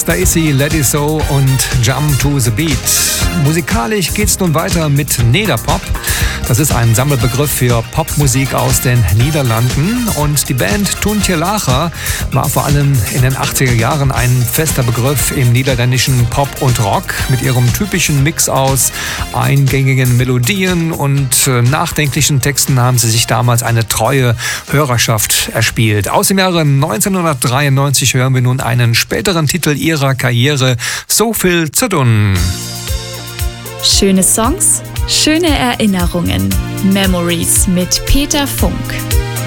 da ist sie, Let It So und Jump to the Beat. Musikalisch geht's nun weiter mit Nederpop. Das ist ein Sammelbegriff für Popmusik aus den Niederlanden und die Band Toontje Lager war vor allem in den 80er Jahren ein fester Begriff im niederländischen Pop und Rock mit ihrem typischen Mix aus eingängigen Melodien und nachdenklichen Texten haben sie sich damals eine treue Hörerschaft erspielt. Aus dem Jahre 1993 hören wir nun einen späteren Titel ihrer Karriere, So viel zu tun. Schöne Songs, schöne Erinnerungen. Memories mit Peter Funk.